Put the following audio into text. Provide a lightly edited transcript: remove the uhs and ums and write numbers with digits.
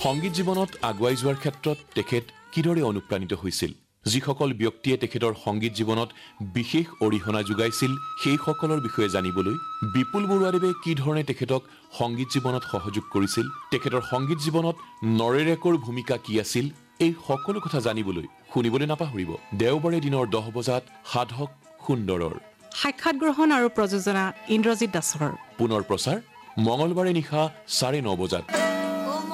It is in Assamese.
সংগীত জীৱনত আগুৱাই যোৱাৰ ক্ষেত্ৰত তেখেত কিদৰে অনুপ্ৰাণিত হৈছিল যিসকল ব্যক্তিয়ে তেখেতৰ সংগীত জীৱনত বিশেষ অৰিহণা যোগাইছিল সেই সকলৰ বিষয়ে জানিবলৈ বিপুল বৰুৱাদেৱে কি ধৰণে তেখেতক সংগীত জীৱনত সহযোগ কৰিছিল তেখেতৰ সংগীত জীৱনত নৰেৰেকৰ ভূমিকা কি আছিল এই সকলো কথা জানিবলৈ শুনিবলৈ নাপাহৰিব দেওবাৰে দিনৰ 10 বজাত সাধক সুন্দৰৰ সাক্ষাৎ গ্ৰহণ আৰু প্ৰযোজনা ইন্দ্ৰজিৎ দাসৰ পুনৰ প্ৰচাৰ মঙলবাৰে নিশা 9:30 বজাত